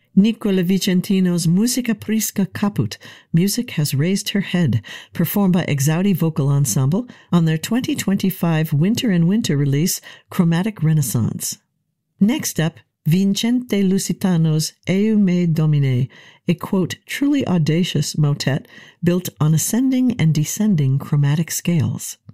Nicola Vicentino's Musica Prisca Caput, Music Has Raised Her Head, performed by Exaudi Vocal Ensemble on their 2025 Winter and Winter release, Chromatic Renaissance. Next up, Vincente Lusitano's Eu me Domine, a quote, truly audacious motet built on ascending and descending chromatic scales.